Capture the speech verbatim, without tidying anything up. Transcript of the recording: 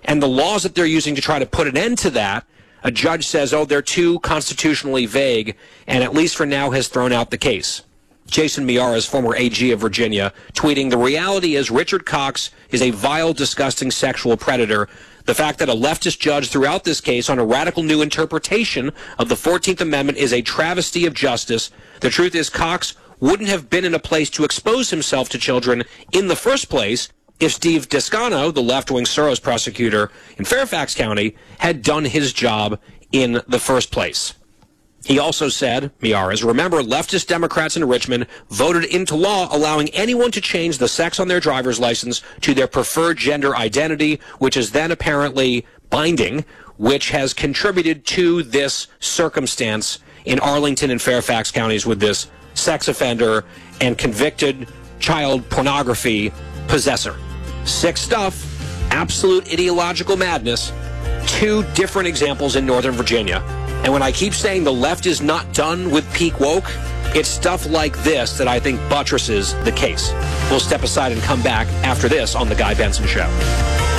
And the laws that they're using to try to put an end to that, a judge says, oh, they're too constitutionally vague, and at least for now has thrown out the case. Jason Miyares, former A G of Virginia, tweeting, the reality is Richard Cox is a vile, disgusting sexual predator. The fact that a leftist judge threw out this case on a radical new interpretation of the fourteenth Amendment is a travesty of justice. The truth is Cox wouldn't have been in a place to expose himself to children in the first place if Steve Descano, the left-wing Soros prosecutor in Fairfax County, had done his job in the first place. He also said, Miyares, remember, leftist Democrats in Richmond voted into law allowing anyone to change the sex on their driver's license to their preferred gender identity, which is then apparently binding, which has contributed to this circumstance in Arlington and Fairfax counties with this sex offender and convicted child pornography possessor. Sick stuff, absolute ideological madness, two different examples in Northern Virginia. And when I keep saying the left is not done with peak woke, it's stuff like this that I think buttresses the case. We'll step aside and come back after this on The Guy Benson Show.